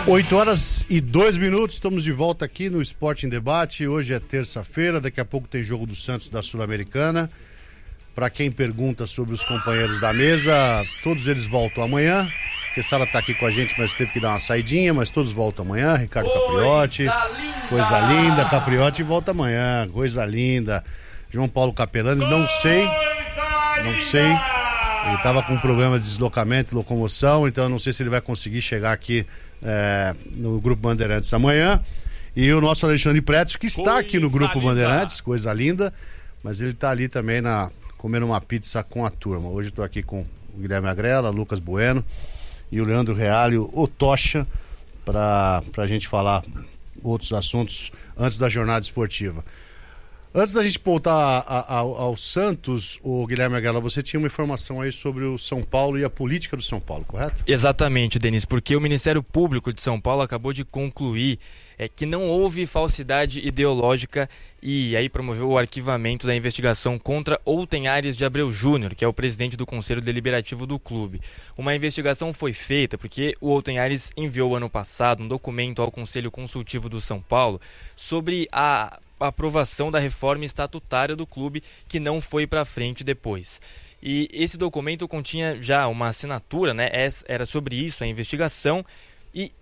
8h02, estamos de volta aqui no Esporte em Debate. Hoje é terça-feira, daqui a pouco tem jogo do Santos da Sul-Americana. Para quem pergunta sobre os companheiros da mesa, todos eles voltam amanhã. Porque Sara está aqui com a gente, mas teve que dar uma saidinha, mas todos voltam amanhã. Ricardo Capriotti, coisa linda. Capriotti volta amanhã, coisa linda. João Paulo Capelanes, não sei. Ele estava com um problema de deslocamento, locomoção, então eu não sei se ele vai conseguir chegar aqui no Grupo Bandeirantes amanhã. E o nosso Alexandre Pretos, que está aqui no Grupo Bandeirantes, coisa linda, mas ele está ali também comendo uma pizza com a turma. Hoje estou aqui com o Guilherme Agrela, Lucas Bueno e o Leandro Reale, o Tocha, para a gente falar outros assuntos antes da jornada esportiva. Antes da gente voltar ao Santos, o Guilherme Agrela, você tinha uma informação aí sobre o São Paulo e a política do São Paulo, correto? Exatamente, Denis, porque o Ministério Público de São Paulo acabou de concluir que não houve falsidade ideológica e aí promoveu o arquivamento da investigação contra Outen Aires de Abreu Júnior, que é o presidente do Conselho Deliberativo do clube. Uma investigação foi feita porque o Outen Aires enviou ano passado um documento ao Conselho Consultivo do São Paulo sobre a aprovação da reforma estatutária do clube, que não foi para frente depois. E esse documento continha já uma assinatura, né? Era sobre isso a investigação, e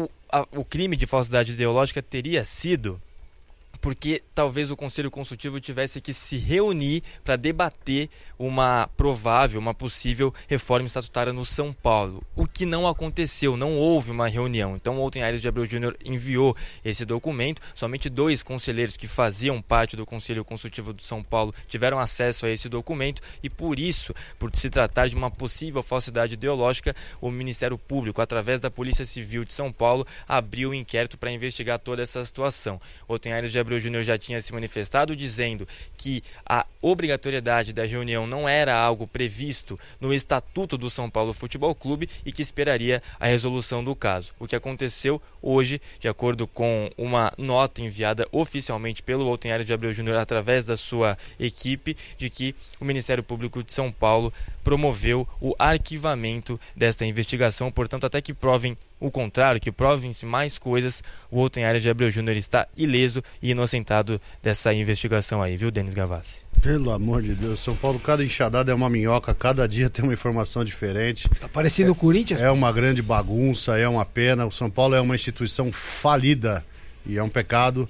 o crime de falsidade ideológica teria sido porque talvez o Conselho Consultivo tivesse que se reunir para debater uma possível reforma estatutária no São Paulo. O que não aconteceu, não houve uma reunião. Então, o Outen Aires de Abreu Júnior enviou esse documento. Somente 2 conselheiros que faziam parte do Conselho Consultivo do São Paulo tiveram acesso a esse documento e, por isso, por se tratar de uma possível falsidade ideológica, o Ministério Público, através da Polícia Civil de São Paulo, abriu um inquérito para investigar toda essa situação. Outen Aires de Abreu Júnior já tinha se manifestado dizendo que a obrigatoriedade da reunião não era algo previsto no Estatuto do São Paulo Futebol Clube e que esperaria a resolução do caso. O que aconteceu hoje, de acordo com uma nota enviada oficialmente pelo Outen Aires de Abreu Júnior através da sua equipe, de que o Ministério Público de São Paulo promoveu o arquivamento desta investigação, portanto, até que provem o contrário, que provem-se mais coisas, o Outen Aires de Abreu Júnior está ileso e inocentado dessa investigação aí, viu, Denis Gavassi? Pelo amor de Deus, São Paulo, cada enxadada é uma minhoca, cada dia tem uma informação diferente. Tá parecendo o Corinthians? É uma grande bagunça, é uma pena. O São Paulo é uma instituição falida e é um pecado.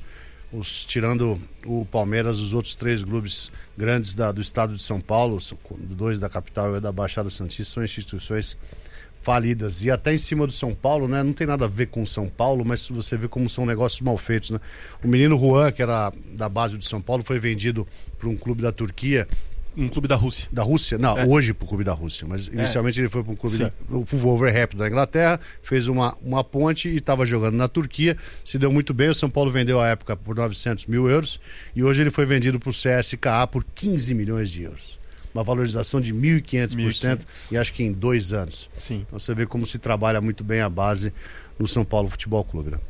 Tirando o Palmeiras, os outros 3 clubes grandes do estado de São Paulo, 2 da capital e da Baixada Santista, são instituições falidas. E até em cima do São Paulo, né? Não tem nada a ver com o São Paulo, mas você vê como são negócios mal feitos, né? O menino Juan, que era da base de São Paulo, foi vendido para um clube da Turquia. Um clube da Rússia. Da Rússia? Não, hoje para o clube da Rússia. Mas inicialmente ele foi para um clube o Wolverhampton da Inglaterra, fez uma ponte e estava jogando na Turquia. Se deu muito bem, o São Paulo vendeu à época por 900 mil euros e hoje ele foi vendido para o CSKA por 15 milhões de euros. Uma valorização de 1.500% e acho que em 2 anos. Sim. Então você vê como se trabalha muito bem a base no São Paulo Futebol Clube, né?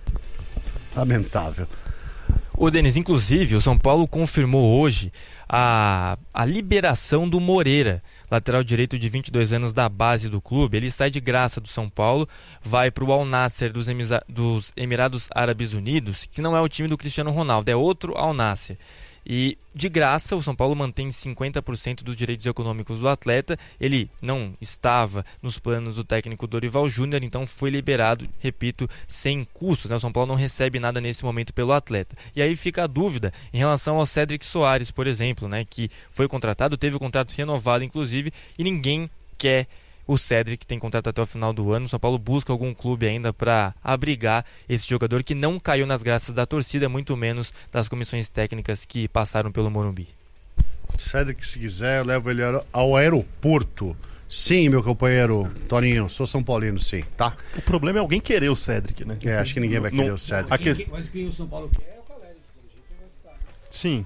Lamentável. Ô Denis, inclusive o São Paulo confirmou hoje a liberação do Moreira, lateral direito de 22 anos da base do clube. Ele sai de graça do São Paulo, vai para o Al Nassr dos Emirados Árabes Unidos, que não é o time do Cristiano Ronaldo, é outro Al Nassr. E de graça o São Paulo mantém 50% dos direitos econômicos do atleta. Ele não estava nos planos do técnico Dorival Júnior, então foi liberado, repito, sem custos, né? O São Paulo não recebe nada nesse momento pelo atleta. E aí fica a dúvida em relação ao Cédric Soares, por exemplo, né? Que foi contratado, teve o contrato renovado inclusive, e ninguém quer o Cédric, tem contrato até o final do ano. O São Paulo busca algum clube ainda para abrigar esse jogador que não caiu nas graças da torcida, muito menos das comissões técnicas que passaram pelo Morumbi. Cédric, se quiser, eu levo ele ao aeroporto. Sim, meu companheiro Toninho, sou São Paulino, sim, tá? O problema é alguém querer o Cédric, né? Acho que ninguém vai querer o Cédric. Mas quem o São Paulo quer é o Caleri. Sim.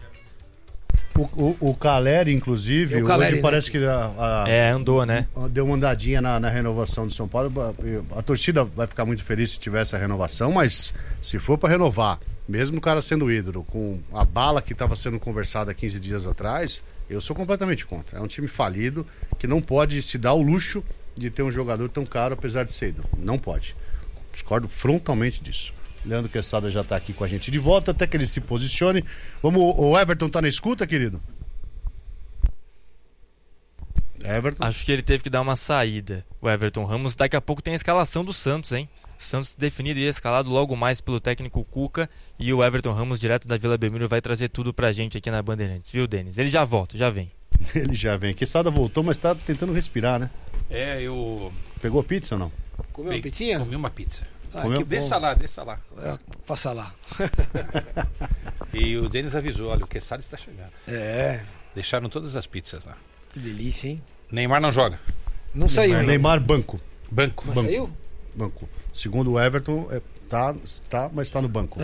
O Caleri, inclusive, Caleri, hoje parece que andou, né? Deu uma andadinha na renovação do São Paulo. A torcida vai ficar muito feliz se tiver essa renovação, mas se for para renovar, mesmo o cara sendo ídolo, com a bala que estava sendo conversada 15 dias atrás, eu sou completamente contra. É um time falido que não pode se dar o luxo de ter um jogador tão caro, apesar de ser ídolo. Não pode. Discordo frontalmente disso. Leandro Quesada já está aqui com a gente de volta, até que ele se posicione. O Everton tá na escuta, querido? Everton? Acho que ele teve que dar uma saída, o Everton Ramos. Daqui a pouco tem a escalação do Santos, hein? Santos definido e escalado logo mais pelo técnico Cuca. E o Everton Ramos, direto da Vila Belmiro, vai trazer tudo pra gente aqui na Bandeirantes, viu, Denis? Ele já volta, já vem. Ele já vem. Quesada voltou, mas tá tentando respirar, né? Eu... Pegou pizza ou não? Comeu uma pizzinha? Comi uma pizza. Comeu? Que bom. Desça lá. Passa lá. E o Denis avisou, olha, o Quesada está chegando. É, Deixaram todas as pizzas lá. que delícia, hein? Neymar não joga. Não saiu, hein? Neymar, banco. Banco. Mas saiu? Banco. Segundo o Everton, mas tá no banco.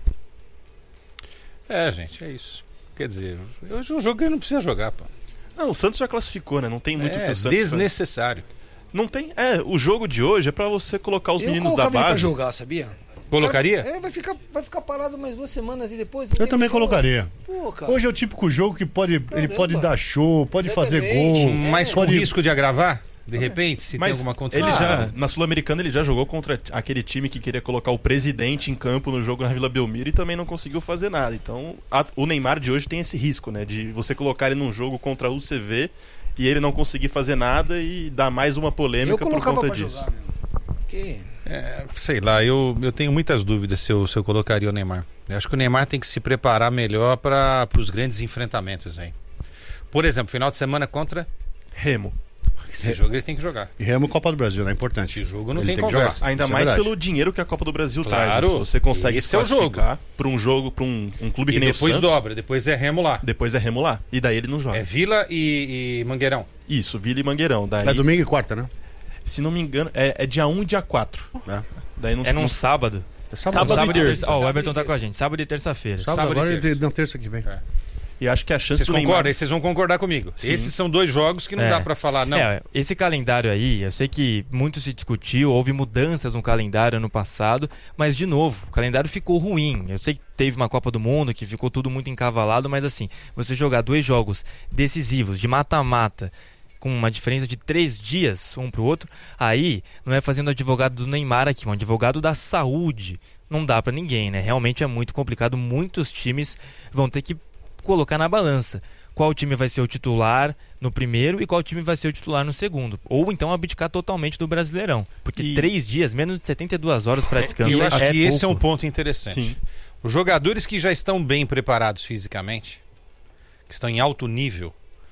Gente, é isso. Quer dizer, hoje um jogo que ele não precisa jogar, pô. Não, o Santos já classificou, né? Não tem muito o que o Santos desnecessário. Não tem. O jogo de hoje é pra você colocar os meninos da colocaria pra base. jogar, sabia? Colocaria? Vai ficar parado mais 2 semanas e depois... Eu também colocaria. Pô, cara. Hoje é o típico jogo que ele pode dar show, pode fazer Exatamente. gol. Mas com pode... risco de agravar? De repente, se tem Mas alguma contra... ele já, na Sul-Americana, ele já jogou contra aquele time que queria colocar o presidente em campo no jogo na Vila Belmiro e também não conseguiu fazer nada. Então, o Neymar de hoje tem esse risco, né? De você colocar ele num jogo contra o UCV e ele não conseguir fazer nada e dar mais uma polêmica por conta disso. Jogar, porque... sei lá, eu tenho muitas dúvidas se eu colocaria o Neymar. Eu acho que o Neymar tem que se preparar melhor para os grandes enfrentamentos aí. Por exemplo, final de semana contra Remo. esse jogo ele tem que jogar. E Remo Copa do Brasil, é importante. Esse jogo não Ele tem que conversa. jogar. Ainda Isso é mais verdade. pelo dinheiro que a Copa do Brasil Claro. traz. Né? Se você consegue Esse se é o jogo. classificar para um jogo, para um clube que E nem o depois Santos, dobra, depois é Remo lá. depois é Remo lá. E daí ele não joga. É Vila e Mangueirão. Isso, Vila e Mangueirão. Daí, É domingo e quarta, né? se não me engano, é dia 1 e dia 4. É. Daí não, É num sábado. Sábado Sábado e e terça. terça. Ó, o Everton tá com a gente. Sábado e terça-feira. Sábado Sábado e agora terça. não, terça que vem. E acho que a chance Vocês do Neymar... concordam? Aí vocês vão concordar comigo. Sim. Esses são 2 jogos que não É. dá pra falar, não. Esse calendário aí, eu sei que muito se discutiu, houve mudanças no calendário ano passado, mas de novo, o calendário ficou ruim. Eu sei que teve uma Copa do Mundo, que ficou tudo muito encavalado, mas assim, você jogar 2 jogos decisivos, de mata-mata, com uma diferença de 3 dias um pro outro, aí não é fazendo advogado do Neymar aqui, um advogado da saúde. Não dá pra ninguém, né? Realmente é muito complicado, muitos times vão ter que colocar na balança qual time vai ser o titular no primeiro e qual time vai ser o titular no segundo. Ou então abdicar totalmente do Brasileirão. Porque 3 dias, menos de 72 horas para descanso. Eu acho que esse é um pouco. ponto interessante. Sim. Os jogadores que já estão bem preparados fisicamente, que estão em alto nível,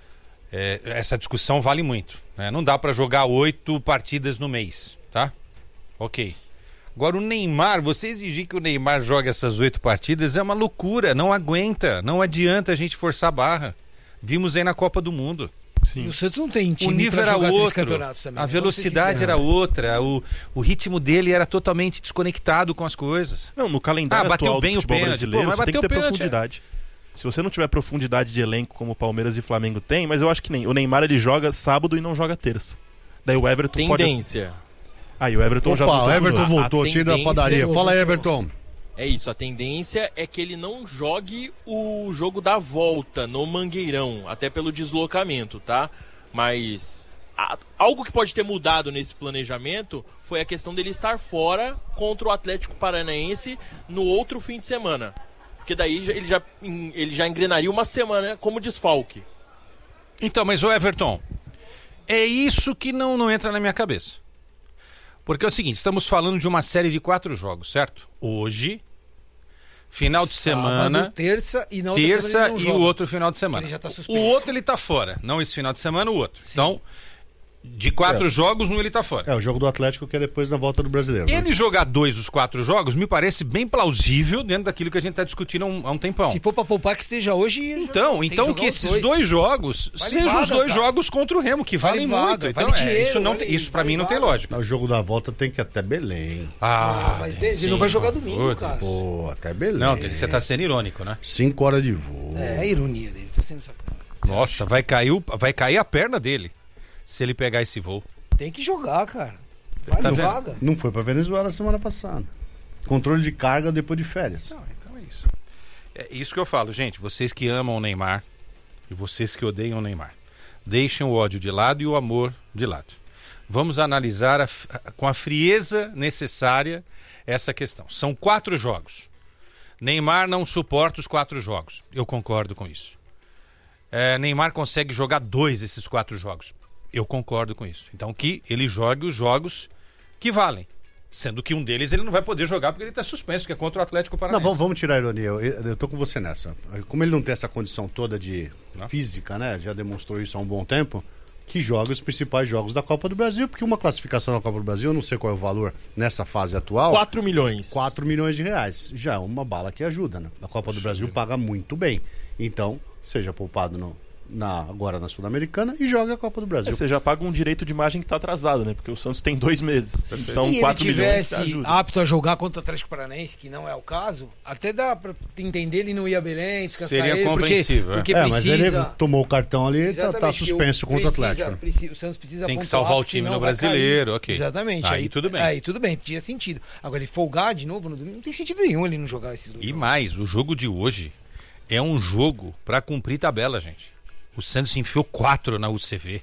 essa discussão vale muito. Né? Não dá para jogar 8 partidas no mês, tá? Ok. Agora o Neymar, você exigir que o Neymar jogue essas 8 partidas é uma loucura, não aguenta, não adianta a gente forçar a barra. Vimos aí na Copa do Mundo. E Sim. o Santos não tem time O nível pra era jogar 3 outro, campeonatos também. a Vamos velocidade ser era outra, o ritmo dele era totalmente desconectado com as coisas. Não, no calendário bateu atual bem do o futebol pênalti. brasileiro, Pô, mas você tem que bateu ter o pênalti, profundidade. Se você não tiver profundidade de elenco como o Palmeiras e Flamengo tem, mas eu acho que nem. O Neymar ele joga sábado e não joga terça. Daí o Everton Tendência. Aí o Everton já Opa, o voltou. Everton voltou, A tiro da tendência- padaria. Fala aí, Everton. É isso, a tendência é que ele não jogue o jogo da volta no Mangueirão, até pelo deslocamento, tá? Mas algo que pode ter mudado nesse planejamento foi a questão dele estar fora contra o Atlético Paranaense no outro fim de semana. Porque daí ele já engrenaria uma semana como desfalque. Então, mas o Everton, é isso que não entra na minha cabeça. Porque é o seguinte, estamos falando de uma série de 4 jogos, certo? Hoje, final de semana, Sábado, terça e na outra terça semana ele não e joga. o outro final de semana. Ele já tá O suspenso. outro ele tá fora, não esse final de semana, o outro. Então, de 4 jogos, um ele tá fora. É, o jogo do Atlético que é depois na volta do Brasileiro. né? Ele jogar 2 dos 4 jogos me parece bem plausível dentro daquilo que a gente está discutindo há um tempão. Se for pra poupar, que esteja hoje... Então jogar que os esses dois. 2 jogos Vale sejam os vaga, 2 cara. jogos contra o Remo, que Vale valem vaga, muito. Então, vale dinheiro, isso, não vale- tem, isso para vale mim não tem vaga. lógica. O jogo da volta tem que ir até Belém. Mas sim, ele não vai jogar domingo, puta. cara. Pô, até Belém. Não, você tá sendo irônico, né? 5 horas de voo. É a ironia dele, tá sendo sacana. Nossa, vai cair a perna dele se ele pegar esse voo. Tem que jogar, cara. Vale Tá vendo? vaga. Não foi pra Venezuela semana passada. Controle de carga depois de férias. Não, então é isso. É isso que eu falo, gente. Vocês que amam o Neymar e vocês que odeiam o Neymar, deixem o ódio de lado e o amor de lado. Vamos analisar com a frieza necessária essa questão. São 4 jogos. Neymar não suporta os 4 jogos. Eu concordo com isso. Neymar consegue jogar 2 desses 4 jogos. Eu concordo com isso. Então que ele jogue os jogos que valem. Sendo que um deles ele não vai poder jogar porque ele está suspenso, que é contra o Atlético Paranaense. Não, vamos tirar a ironia. Eu tô com você nessa. Como ele não tem essa condição toda de física, né? Já demonstrou isso há um bom tempo. Que joga os principais jogos da Copa do Brasil, porque uma classificação da Copa do Brasil, eu não sei qual é o valor nessa fase atual. 4 milhões. 4 milhões de reais. Já é uma bala que ajuda, né? A Copa do Brasil paga muito bem. Então, seja poupado agora na Sul-Americana e joga a Copa do Brasil. Você já paga um direito de imagem que está atrasado, né? Porque o Santos tem 2 meses. Então, se 4 ele milhões tivesse ajuda. apto a jogar contra o Atlético Paranaense, que não é o caso, até dá pra entender, ele não ia a Belém, descansar Seria ele, compreensível, porque mas precisa... ele tomou o cartão ali e tá suspenso contra o Atlético. O Santos precisa Tem que pontuar, salvar o porque time senão no vai Brasileiro, cair. ok. Exatamente. Aí tudo bem. Aí tudo bem, tinha sentido. Agora, ele folgar de novo no domingo, não tem sentido nenhum ele não jogar esses 2 E jogos. mais, o jogo de hoje é um jogo para cumprir tabela, gente. O Santos enfiou 4 na UCV.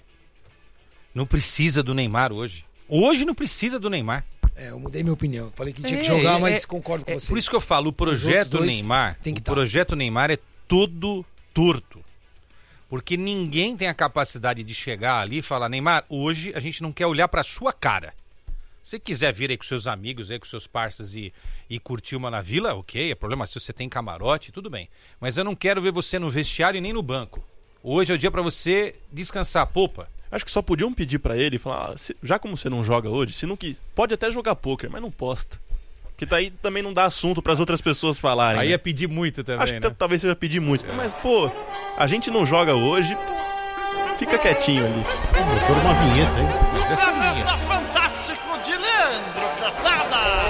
Não precisa do Neymar hoje. Hoje não precisa do Neymar. Eu mudei minha opinião. Falei que tinha que jogar, mas concordo com você. Por isso que eu falo, o outros projeto dois Neymar, tem que o tá. projeto Neymar é todo torto. Porque ninguém tem a capacidade de chegar ali e falar, Neymar, hoje a gente não quer olhar para sua cara. Se você quiser vir aí com seus amigos, aí com seus parceiros e curtir uma na vila, ok, é problema. Se você tem camarote, tudo bem. Mas eu não quero ver você no vestiário e nem no banco. Hoje é o dia para você descansar, poupa. Acho que só podiam pedir pra ele e falar, já como você não joga hoje, se não pode até jogar pôquer, mas não posta. Que daí também não dá assunto pras outras pessoas falarem. Aí né? é pedir muito também, Acho que né? talvez seja pedir muito. Mas, pô, a gente não joga hoje, fica quietinho ali. Botou uma vinheta, hein? Essa é minha. Tremenda fantástico de Leandro Calçada.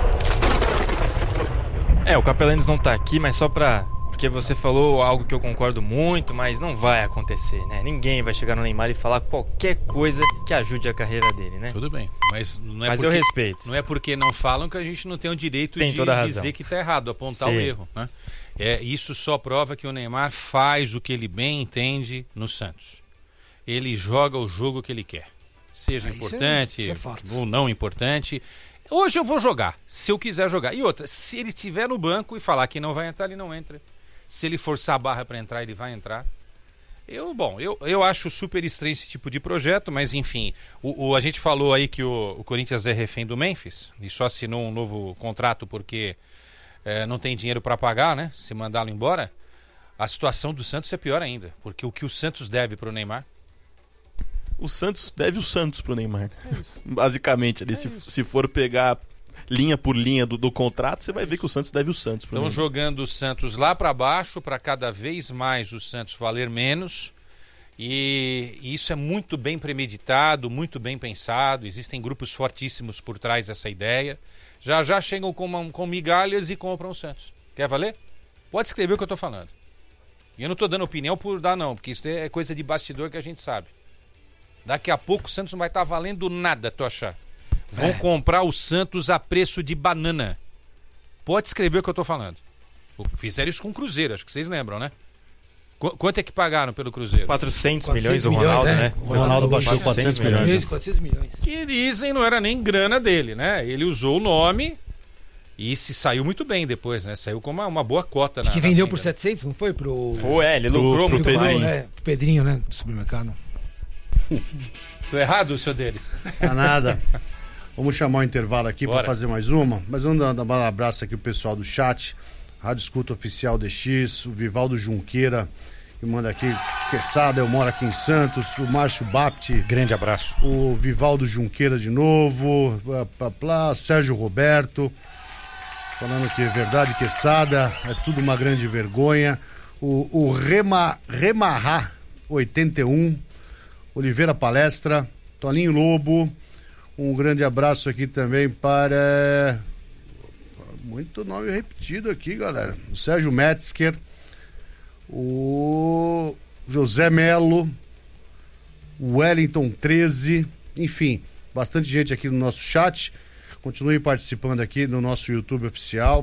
O Capelanes não tá aqui, mas só pra... Porque você falou algo que eu concordo muito, mas não vai acontecer, né? Ninguém vai chegar no Neymar e falar qualquer coisa que ajude a carreira dele, né? Tudo bem, mas não é Mas porque, eu respeito. não é porque não falam que a gente não tem o direito Tem de toda a razão. dizer que está errado, apontar Sim. o erro. Né? Isso só prova que o Neymar faz o que ele bem entende no Santos. Ele joga o jogo que ele quer. Seja importante isso é fato. ou não importante. Hoje eu vou jogar, se eu quiser jogar. E outra, se ele estiver no banco e falar que não vai entrar, ele não entra. Se ele forçar a barra para entrar, ele vai entrar. Eu acho super estranho esse tipo de projeto, mas enfim, a gente falou aí que o Corinthians é refém do Memphis e só assinou um novo contrato porque não tem dinheiro para pagar, né? Se mandá-lo embora. A situação do Santos é pior ainda, porque o que o Santos deve para o Neymar? O Santos deve o Santos pro Neymar. Basicamente, ali, se for pegar linha por linha do contrato, você vai ver que o Santos deve o Santos pro Estão Neymar. jogando o Santos lá para baixo, para cada vez mais o Santos valer menos. E isso é muito bem premeditado, muito bem pensado. Existem grupos fortíssimos por trás dessa ideia. Já chegam com migalhas e compram o Santos. Quer valer? Pode escrever o que eu estou falando. E eu não estou dando opinião por dar, não, porque isso é coisa de bastidor que a gente sabe. Daqui a pouco o Santos não vai estar valendo nada, tu achar. Vão comprar o Santos a preço de banana. Pode escrever o que eu estou falando. Fizeram isso com o Cruzeiro, acho que vocês lembram, né? Quanto é que pagaram pelo Cruzeiro? 400 milhões o Ronaldo, né? O Ronaldo baixou 400 milhões. 400 milhões. Que dizem não era nem grana dele, né? Ele usou o nome e se saiu muito bem depois, né? Saiu com uma boa cota. Que vendeu por 700, não foi? Ele lucrou muito mais. Pro Pedrinho, né? Do supermercado. Tô errado, o senhor deles? Tá nada. Vamos chamar o intervalo aqui para Bora. fazer mais uma. Mas vamos dar um abraço aqui pro pessoal do chat. Rádio Escuta Oficial DX, o Vivaldo Junqueira, que manda aqui, Quesada, eu moro aqui em Santos, o Márcio Bapti, Grande abraço. o Vivaldo Junqueira de novo, Sérgio Roberto, falando que é verdade, Quesada, é tudo uma grande vergonha. O Remarrá 81, Oliveira Palestra, Toninho Lobo, um grande abraço aqui também para... Muito nome repetido aqui, galera. O Sérgio Metzger, o José Melo, o Wellington 13, enfim, bastante gente aqui no nosso chat. Continue participando aqui no nosso YouTube oficial,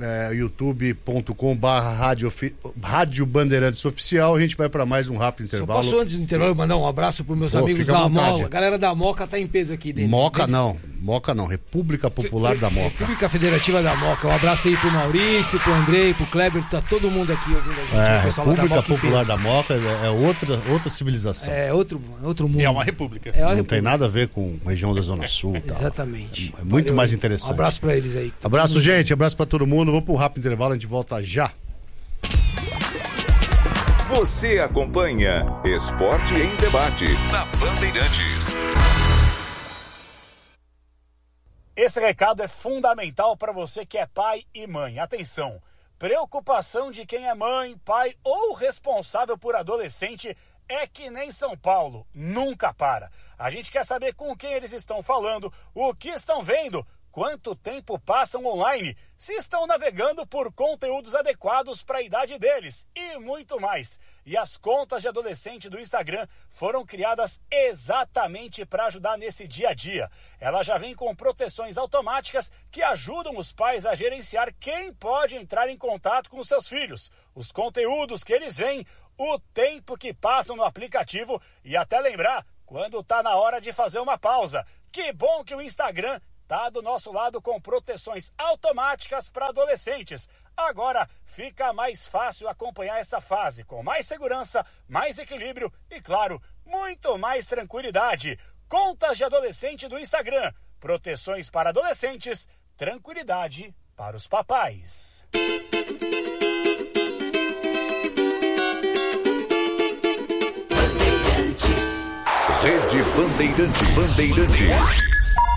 youtube.com/Rádio Bandeirantes Oficial. A gente vai para mais um rápido intervalo. Só posso, antes do intervalo, mandar um abraço para meus amigos da Moca. A galera da Moca tá em peso aqui dentro. Moca não, República Popular da Moca. República Federativa da Moca. Um abraço aí pro Maurício, pro Andrei, pro Kleber, tá todo mundo aqui ouvindo a gente. República Popular da Moca é outra civilização. É outro mundo. É uma república. Não tem nada a ver com a região da Zona Sul. Exatamente. É muito mais interessante. Um abraço para eles aí. Abraço, gente. Abraço para todo mundo. Vamos para um rápido intervalo, a gente volta já. Você acompanha Esporte em Debate na Bandeirantes. Esse recado é fundamental para você que é pai e mãe. Atenção! Preocupação de quem é mãe, pai ou responsável por adolescente é que nem São Paulo, nunca para. A gente quer saber com quem eles estão falando, o que estão vendo, quanto tempo passam online, se estão navegando por conteúdos adequados para a idade deles e muito mais. E as contas de adolescente do Instagram foram criadas exatamente para ajudar nesse dia a dia. Ela já vem com proteções automáticas que ajudam os pais a gerenciar quem pode entrar em contato com seus filhos, os conteúdos que eles veem, o tempo que passam no aplicativo e até lembrar quando está na hora de fazer uma pausa. Que bom que o Instagram está do nosso lado com proteções automáticas para adolescentes. Agora fica mais fácil acompanhar essa fase com mais segurança, mais equilíbrio e, claro, muito mais tranquilidade. Contas de adolescente do Instagram. Proteções para adolescentes, tranquilidade para os papais. Rede Bandeirantes.